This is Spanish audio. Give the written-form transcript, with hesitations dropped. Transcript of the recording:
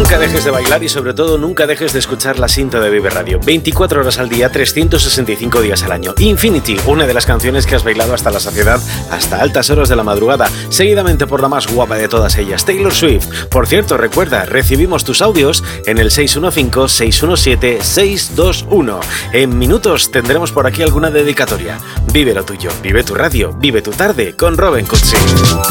Nunca dejes de bailar y sobre todo nunca dejes de escuchar la cinta de Vive Radio. 24 horas al día, 365 días al año. Infinity, una de las canciones que has bailado hasta la saciedad, hasta altas horas de la madrugada, seguidamente por la más guapa de todas ellas, Taylor Swift. Por cierto, recuerda, recibimos tus audios en el 615-617-621. En minutos tendremos por aquí alguna dedicatoria. Vive lo tuyo, vive tu radio, vive tu tarde con Robin Cutsi.